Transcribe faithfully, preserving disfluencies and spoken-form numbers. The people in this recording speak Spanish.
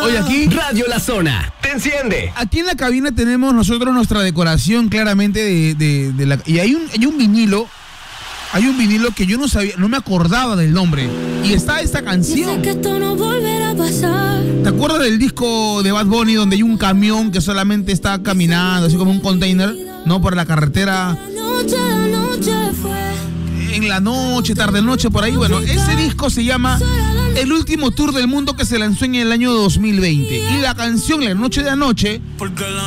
Hoy aquí, Radio La Zona, te enciende. aquí en la cabina tenemos nosotros nuestra decoración claramente de, de, de la... Y hay un, hay un vinilo, hay un vinilo que yo no sabía, no me acordaba del nombre. Y está esta canción. Que esto no volverá a pasar. ¿Te acuerdas del disco de Bad Bunny donde hay un camión que solamente está caminando, así como un container, no, por la carretera? La noche, la noche fue. En la noche, tarde noche, por ahí. Bueno, ese disco se llama El Último Tour del Mundo, que se lanzó en el año dos mil veinte. Y la canción La Noche de Anoche